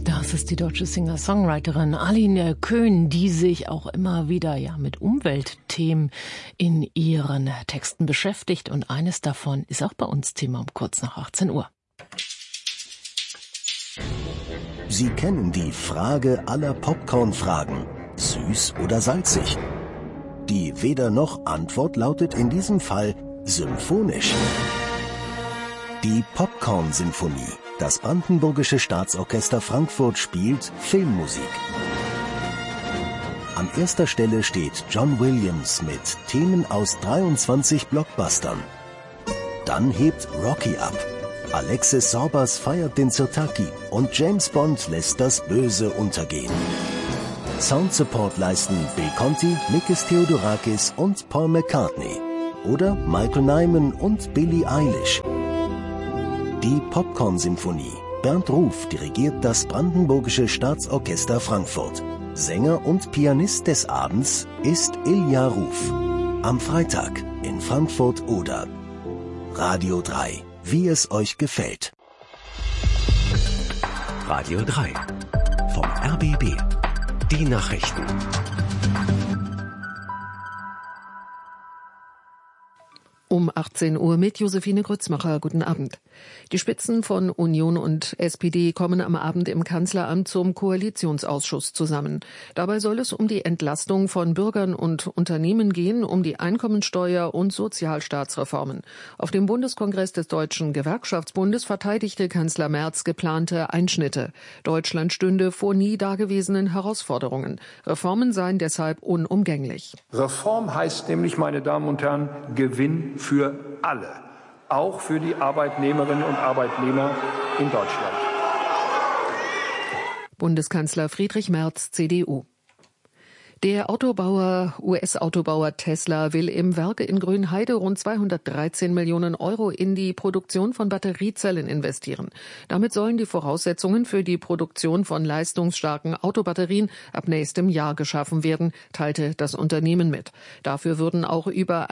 Das ist die deutsche Singer-Songwriterin Aline Köhn, die sich auch immer wieder mit Umweltthemen in ihren Texten beschäftigt. Und eines davon ist auch bei uns Thema um kurz nach 18 Uhr. Sie kennen die Frage aller Popcorn-Fragen. Süß oder salzig? Die Weder-noch-Antwort lautet in diesem Fall symphonisch. Die Popcorn-Sinfonie. Das Brandenburgische Staatsorchester Frankfurt spielt Filmmusik. An erster Stelle steht John Williams mit Themen aus 23 Blockbustern. Dann hebt Rocky ab. Alexis Sorbas feiert den Sirtaki und James Bond lässt das Böse untergehen. Soundsupport leisten Bill Conti, Mikis Theodorakis und Paul McCartney. Oder Michael Nyman und Billie Eilish. Die Popcorn-Sinfonie. Bernd Ruf dirigiert das Brandenburgische Staatsorchester Frankfurt. Sänger und Pianist des Abends ist Ilja Ruf. Am Freitag in Frankfurt oder Radio 3, wie es euch gefällt. Radio 3 vom RBB. Die Nachrichten. Um 18 Uhr mit Josephine Grützmacher. Guten Abend. Die Spitzen von Union und SPD kommen am Abend im Kanzleramt zum Koalitionsausschuss zusammen. Dabei soll es um die Entlastung von Bürgern und Unternehmen gehen, um die Einkommensteuer- und Sozialstaatsreformen. Auf dem Bundeskongress des Deutschen Gewerkschaftsbundes verteidigte Kanzler Merz geplante Einschnitte. Deutschland stünde vor nie dagewesenen Herausforderungen. Reformen seien deshalb unumgänglich. Reform heißt nämlich, meine Damen und Herren, Gewinn für alle, auch für die Arbeitnehmerinnen und Arbeitnehmer in Deutschland. Bundeskanzler Friedrich Merz, CDU. Der US-Autobauer Tesla will im Werk in Grünheide rund 213 Millionen Euro in die Produktion von Batteriezellen investieren. Damit sollen die Voraussetzungen für die Produktion von leistungsstarken Autobatterien ab nächstem Jahr geschaffen werden, teilte das Unternehmen mit. Dafür würden auch über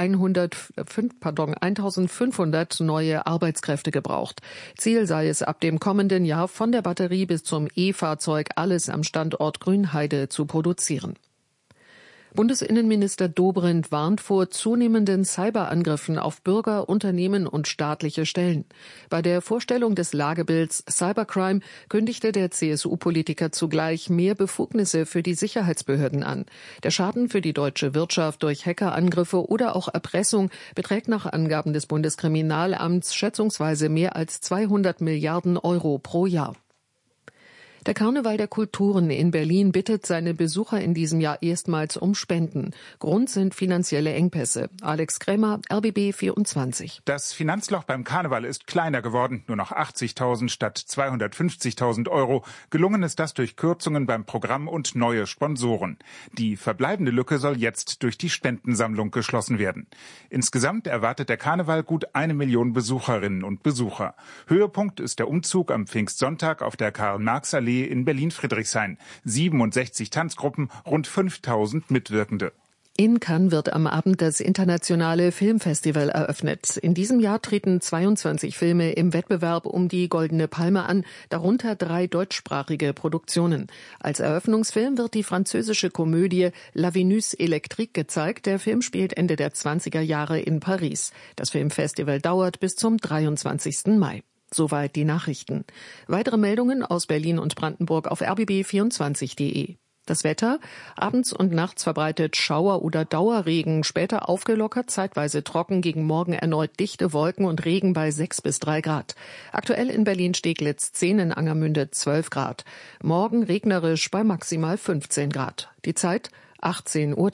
1.500 neue Arbeitskräfte gebraucht. Ziel sei es, ab dem kommenden Jahr von der Batterie bis zum E-Fahrzeug alles am Standort Grünheide zu produzieren. Bundesinnenminister Dobrindt warnt vor zunehmenden Cyberangriffen auf Bürger, Unternehmen und staatliche Stellen. Bei der Vorstellung des Lagebilds Cybercrime kündigte der CSU-Politiker zugleich mehr Befugnisse für die Sicherheitsbehörden an. Der Schaden für die deutsche Wirtschaft durch Hackerangriffe oder auch Erpressung beträgt nach Angaben des Bundeskriminalamts schätzungsweise mehr als 200 Milliarden Euro pro Jahr. Der Karneval der Kulturen in Berlin bittet seine Besucher in diesem Jahr erstmals um Spenden. Grund sind finanzielle Engpässe. Alex Krämer, RBB 24. Das Finanzloch beim Karneval ist kleiner geworden, nur noch 80.000 statt 250.000 Euro. Gelungen ist das durch Kürzungen beim Programm und neue Sponsoren. Die verbleibende Lücke soll jetzt durch die Spendensammlung geschlossen werden. Insgesamt erwartet der Karneval gut 1 Million Besucherinnen und Besucher. Höhepunkt ist der Umzug am Pfingstsonntag auf der Karl-Marx-Allee in Berlin-Friedrichshain. 67 Tanzgruppen, rund 5.000 Mitwirkende. In Cannes wird am Abend das internationale Filmfestival eröffnet. In diesem Jahr treten 22 Filme im Wettbewerb um die Goldene Palme an, darunter 3 deutschsprachige Produktionen. Als Eröffnungsfilm wird die französische Komödie La Venus Electrique gezeigt. Der Film spielt Ende der 20er Jahre in Paris. Das Filmfestival dauert bis zum 23. Mai. Soweit die Nachrichten. Weitere Meldungen aus Berlin und Brandenburg auf rbb24.de. Das Wetter: abends und nachts verbreitet Schauer- oder Dauerregen, später aufgelockert, zeitweise trocken, gegen Morgen erneut dichte Wolken und Regen bei 6 bis 3 Grad. Aktuell in Berlin-Steglitz 10, in Angermünde 12 Grad. Morgen regnerisch bei maximal 15 Grad. Die Zeit 18:03 Uhr.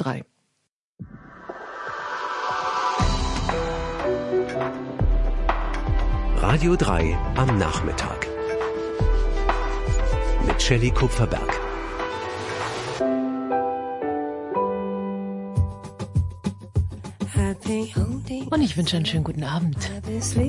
Radio 3 am Nachmittag. Mit Shelley Kupferberg. Und ich wünsche einen schönen guten Abend.